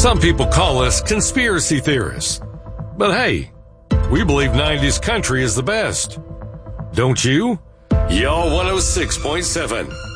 Some people call us conspiracy theorists. But hey, we believe 90s country is the best. Don't you? Y'all 106.7.